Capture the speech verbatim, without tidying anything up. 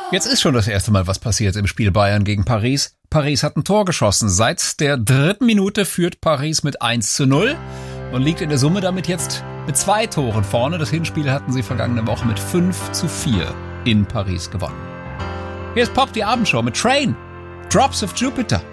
Jetzt ist schon das erste Mal was passiert im Spiel Bayern gegen Paris. Paris hat ein Tor geschossen. Seit der dritten Minute führt Paris mit eins zu null und liegt in der Summe damit jetzt mit zwei Toren vorne. Das Hinspiel hatten sie vergangene Woche mit fünf zu vier in Paris gewonnen. Hier ist Pop, die Abendshow mit Train, Drops of Jupiter.